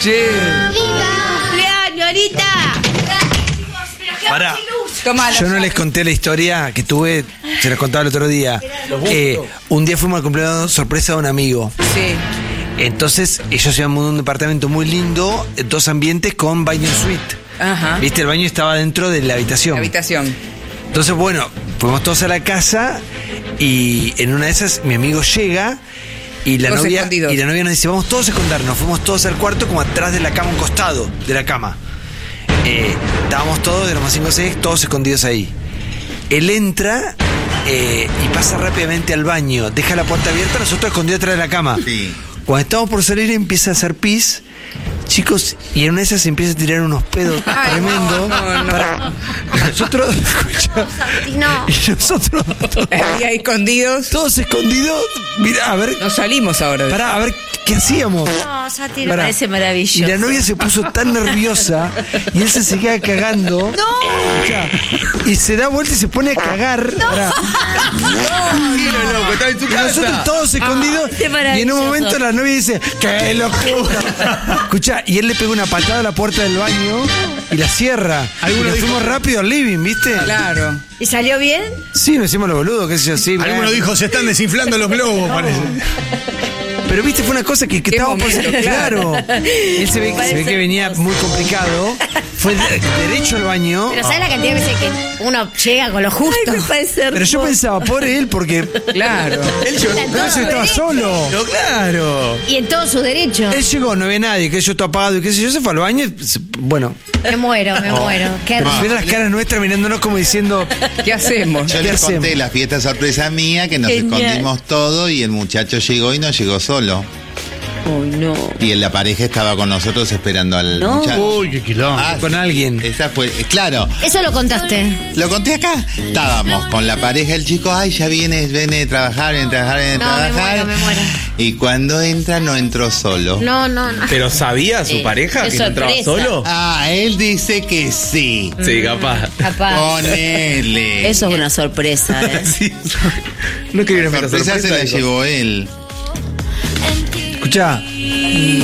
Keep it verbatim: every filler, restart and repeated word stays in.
Che. ¡Cumpleaños, Anita! Pará. Tomalo. Yo no les conté la historia que tuve, se las contaba el otro día. Eh, un día fuimos al cumpleaños sorpresa de un amigo. Sí. Entonces, ellos se iban mudando a un departamento muy lindo, dos ambientes con baño en suite. Ajá. Viste, el baño estaba dentro de la habitación. Habitación. Entonces, bueno, fuimos todos a la casa y en una de esas mi amigo llega y la Todos novia escondidos. y la novia nos dice, vamos todos a escondernos. Fuimos todos al cuarto como atrás de la cama, un costado de la cama. Eh, estábamos todos, éramos cinco o seis, todos escondidos ahí. Él entra eh, y pasa rápidamente al baño, deja la puerta abierta, nosotros escondidos atrás de la cama. Sí. Cuando estamos por salir empieza a hacer pis, chicos, y en una de esas se empieza a tirar unos pedos Ay, tremendos. no, no. Para- Nosotros, escucha, No. y nosotros Ahí, ahí escondidos. todos escondidos, mira, a ver, No salimos ahora. pará, a ver qué hacíamos. No, Sati, me Pará. parece Y maravilloso. la novia se puso tan nerviosa y él se seguía cagando. ¡No! Y se da vuelta y se pone a cagar. Pará. Tranquilo, loco, estaba en tu Y nosotros todos escondidos. qué y en maravilloso. un momento la novia dice, ¡qué locura! Escucha, y él le pega una patada a la puerta del baño y la cierra. Y nos fuimos rápido al living, ¿viste? Claro. ¿Y salió bien? Sí, nos hicimos los boludos, qué sé yo, sí. Alguno mirá. dijo, se están desinflando los globos, parece. Pero viste, fue una cosa que, que Qué estábamos por momento, claro. Él se ve, se ve que venía muy complicado. Fue de- derecho al baño. Pero ¿sabes la cantidad de veces que uno llega con lo justo? Ay, me parece Pero yo pensaba, pobre él, porque Claro. Él llegó. pero ese estaba solo. No, claro. Y en todo su derecho. Él llegó, no había nadie, que yo tapado y qué sé yo, se fue al baño. y se- Bueno, Me muero, me muero. Qué pero hermoso. si ven las caras nuestras mirándonos como diciendo, ¿Qué hacemos? Yo ¿Qué les hacemos? conté la fiesta sorpresa mía, que nos Genial. escondimos todo y el muchacho llegó y no llegó solo. Uy, no. Y la pareja estaba con nosotros esperando al No. muchacho. Uy, qué quilombo. Ah, con alguien. Esa fue, eh, claro, Eso lo contaste. lo conté acá. Estábamos con la pareja, el chico, ay, ya viene, viene de trabajar, viene de trabajar, viene de No, me trabajar. muero, me muero. Y cuando entra, no entró solo. No, no, no. ¿Pero sabía su Sí, pareja es que no entraba sorpresa. solo? Ah, él dice que sí. Sí, capaz. Capaz. Ponele. Eso es una sorpresa, ¿eh? Sí. No quería La una sorpresa se la dijo. llevó él. escuchá,